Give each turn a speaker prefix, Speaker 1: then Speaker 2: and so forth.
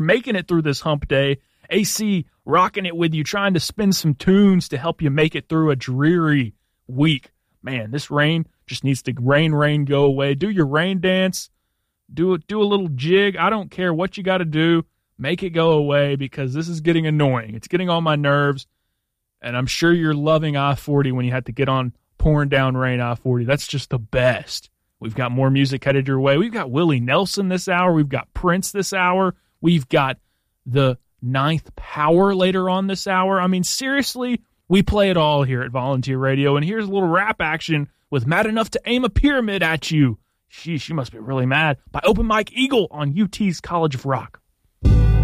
Speaker 1: making it through this hump day. AC rocking it with you, trying to spin some tunes to help you make it through a dreary week. Man, this rain just needs to rain, go away. Do your rain dance. Do a little jig. I don't care what you got to do. Make it go away because this is getting annoying. It's getting on my nerves. And I'm sure you're loving I-40 when you had to get on pouring down rain I-40. That's just the best. We've got more music headed your way. We've got Willie Nelson this hour. We've got Prince this hour. We've got the Ninth Power later on this hour. I mean, seriously, we play it all here at Volunteer Radio. And here's a little rap action with Mad Enough to Aim a Pyramid at You. She must be really mad. By Open Mike Eagle on UT's College of Rock.